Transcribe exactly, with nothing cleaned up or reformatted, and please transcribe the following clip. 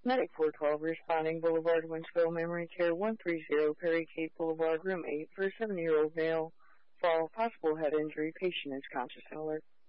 Medic four twelve responding, Boulevard, Winchville, Memory Care one thirty, Perry Cape Boulevard, Room eight, for a seventy-year-old male. Fall, possible head injury, patient is conscious and alert.